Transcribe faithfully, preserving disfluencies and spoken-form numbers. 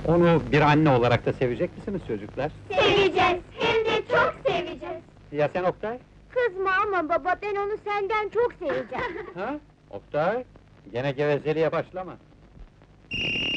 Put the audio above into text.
Onu bir anne olarak da sevecek misiniz çocuklar? Seveceğiz, hem de çok seveceğiz. Ya sen Oktay? Kızma ama baba, ben onu senden çok seveceğim. Ha? Oktay, gene gevezeliğe başlama.